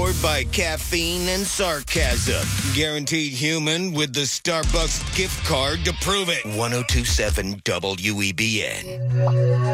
powered by caffeine and sarcasm. Guaranteed human with the Starbucks gift card to prove it. 1027 WEBN.